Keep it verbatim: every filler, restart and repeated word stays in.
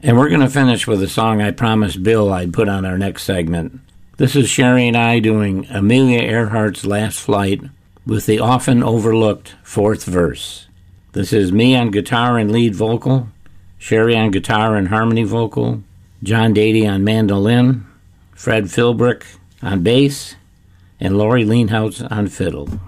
And we're going to finish with a song I promised Bill I'd put on our next segment. This is Sherry and I doing Amelia Earhart's Last Flight with the often overlooked fourth verse. This is me on guitar and lead vocal, Sherry on guitar and harmony vocal, John Dady on mandolin, Fred Philbrick on bass, and Lori Leanhouse on fiddle.